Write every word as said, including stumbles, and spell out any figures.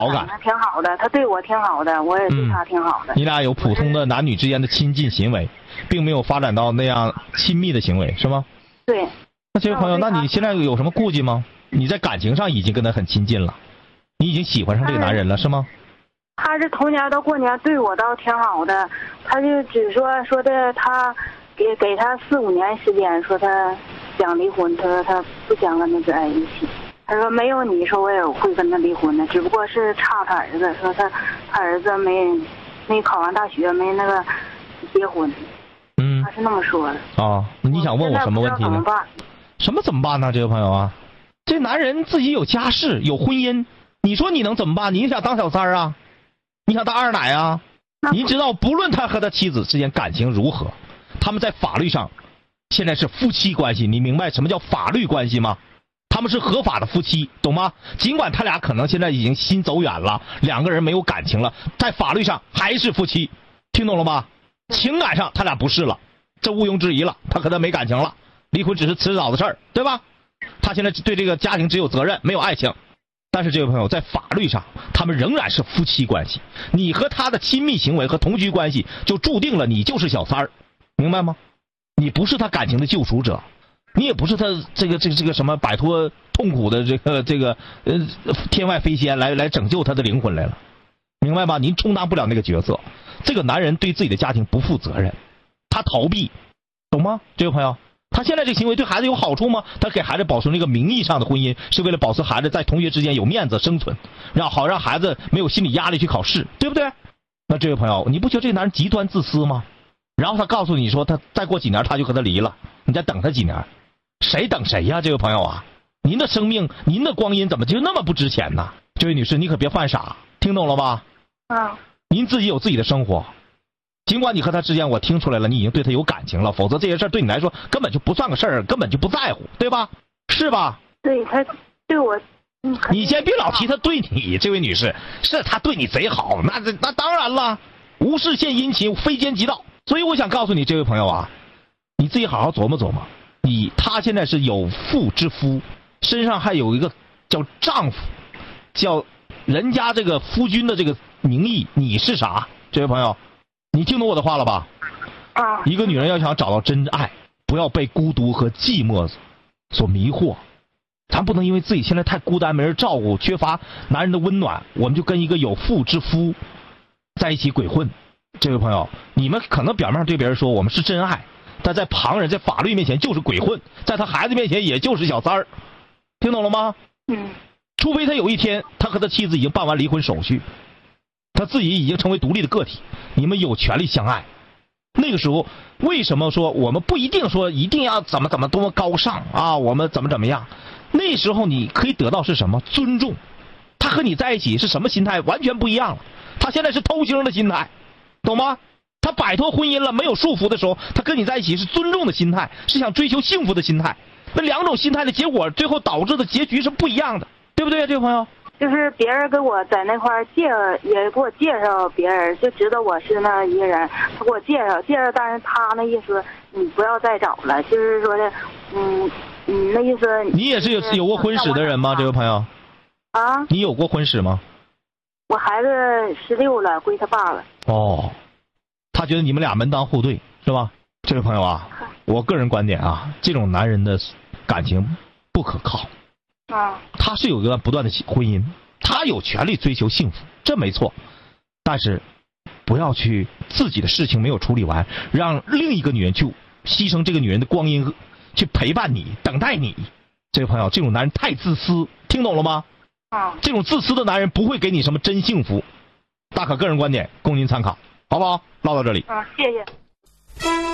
好感， 挺好的，他对我挺好的，我也对他挺好的。 嗯、你俩有普通的男女之间的亲近行为，并没有发展到那样亲密的行为，是吗？ 对。 那这位朋友，那你现在有什么顾忌吗？你在感情上已经跟他很亲近了，你已经喜欢上这个男人了，是吗？ 他是头年到过年对我倒挺好的，他就只说说的他给给他四五年时间，说他想离婚，他说他不想跟他在一起。他说没有你说我也会跟他离婚的，只不过是差他儿子，说他他儿子没没考完大学，没那个结婚。 嗯， 他是那么说的。 啊，你想问我什么问题呢？ 怎么办？ 什么怎么办呢？这位朋友啊，这男人自己有家室有婚姻，你说你能怎么办？你想当小三儿啊？你想当二奶啊？您知道，不论他和他妻子之间感情如何，他们在法律上现在是夫妻关系，你明白什么叫法律关系吗？他们是合法的夫妻，懂吗？尽管他俩可能现在已经心走远了，两个人没有感情了，在法律上还是夫妻，听懂了吗？情感上他俩不是了，这毋庸置疑了，他和他没感情了，离婚只是迟早的事儿，对吧？他现在对这个家庭只有责任，没有爱情。但是这位朋友，在法律上他们仍然是夫妻关系，你和他的亲密行为和同居关系就注定了你就是小三儿，明白吗？你不是他感情的救赎者，你也不是他这个这个这个什么摆脱痛苦的这个这个呃天外飞仙来来拯救他的灵魂来了，明白吗？您充当不了那个角色。这个男人对自己的家庭不负责任，他逃避，懂吗？这位朋友，他现在这个行为对孩子有好处吗？他给孩子保存这个名义上的婚姻，是为了保持孩子在同学之间有面子生存，让好让孩子没有心理压力去考试，对不对？那这位朋友，你不觉得这个男人极端自私吗？然后他告诉你说他再过几年他就和他离了，你再等他几年，谁等谁呀？这位朋友啊，您的生命您的光阴怎么就那么不值钱呢？这位女士，你可别犯傻，听懂了吧？ 啊， 您自己有自己的生活，尽管你和他之间我听出来了你已经对他有感情了，否则这些事儿对你来说根本就不算个事儿，根本就不在乎，对吧？是吧？ 对，他对我、嗯、 你先别老提他对你，这位女士，是他对你贼好，那那当然了，无事献殷勤，非奸即盗。所以我想告诉你这位朋友啊，你自己好好琢磨琢磨，你他现在是有妇之夫，身上还有一个叫丈夫，叫人家这个夫君的这个名义，你是啥？这位朋友，你听懂我的话了吧？ 啊， 一个女人要想找到真爱，不要被孤独和寂寞所迷惑。咱不能因为自己现在太孤单，没人照顾，缺乏男人的温暖，我们就跟一个有妇之夫在一起鬼混。这位朋友，你们可能表面上对别人说我们是真爱，但在旁人在法律面前就是鬼混，在他孩子面前也就是小三儿，听懂了吗？ 嗯。 除非他有一天他和他妻子已经办完离婚手续，他自己已经成为独立的个体，你们有权利相爱。那个时候为什么说我们不一定说一定要怎么怎么多么高尚啊，我们怎么怎么样？那时候你可以得到是什么？尊重。他和你在一起是什么心态？完全不一样了。他现在是偷腥的心态，懂吗？他摆脱婚姻了，没有束缚的时候，他跟你在一起是尊重的心态，是想追求幸福的心态。那两种心态的结果，最后导致的结局是不一样的，对不对啊，这位朋友？ 就是别人给我在那块儿介也给我介绍别人，就知道我是那一个人，他给我介绍介绍，但是他那意思你不要再找了，就是说的，嗯嗯，那意思。 你也是有有过婚史的人吗，这位朋友？ 啊？ 你有过婚史吗？ 我孩子十六了，归他爸了。 哦，他觉得你们俩门当户对，是吧？这位朋友啊，我个人观点啊，这种男人的感情不可靠。 啊， 他是有一段不断的婚姻，他有权利追求幸福，这没错。但是不要去自己的事情没有处理完，让另一个女人去牺牲这个女人的光阴，去陪伴你，等待你。这位朋友，这种男人太自私，听懂了吗？ 啊， 这种自私的男人不会给你什么真幸福。大可个人观点，供您参考，好不好？唠到这里。 啊，谢谢。